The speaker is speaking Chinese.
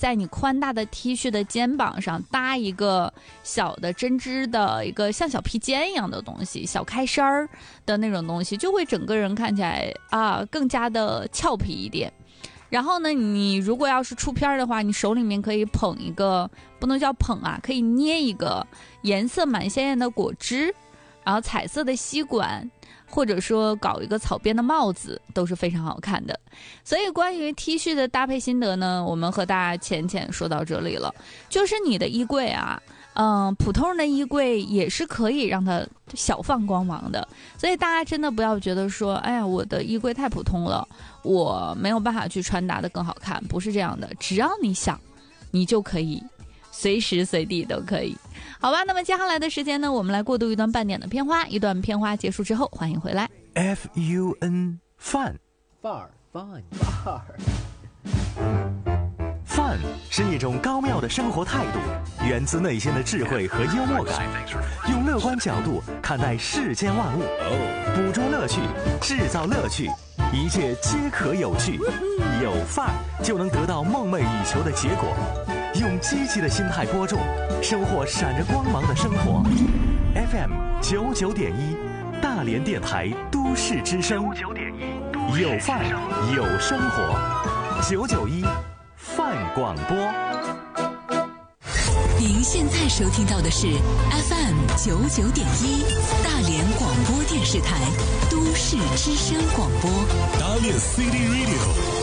在你宽大的 T 恤的肩膀上搭一个小的针织的一个像小披肩一样的东西，小开衫儿的那种东西，就会整个人看起来更加的俏皮一点。然后呢，你如果要是出片的话，你手里面可以捧一个，不能叫捧可以捏一个颜色蛮鲜艳的果汁，然后彩色的吸管，或者说搞一个草编的帽子，都是非常好看的。所以关于 T 恤的搭配心得呢，我们和大家浅浅说到这里了。就是你的衣柜普通人的衣柜也是可以让它小放光芒的，所以大家真的不要觉得说，哎呀，我的衣柜太普通了，我没有办法去穿搭的更好看，不是这样的，只要你想，你就可以随时随地都可以。好吧，那么接下来的时间呢，我们来过渡一段半点的片花，一段片花结束之后，欢迎回来。 FUN 范范儿范是一种高妙的生活态度，源自内心的智慧和幽默感，用乐观角度看待世间万物，捕捉乐趣，制造乐趣，一切皆可有趣。有范儿就能得到梦寐以求的结果。用积极的心态播种，收获闪着光芒的生活。FM 99.1，大连电台都市之声。有范儿有生活，991范广播。 您现在收听到的是 FM 99.1，大连广播电视台都市之声广播。 大连 City Radio。